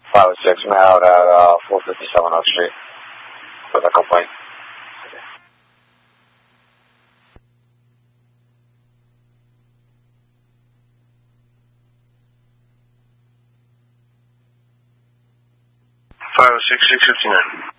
506 may out at 457 Oak Street with a complaint. Five 6 659.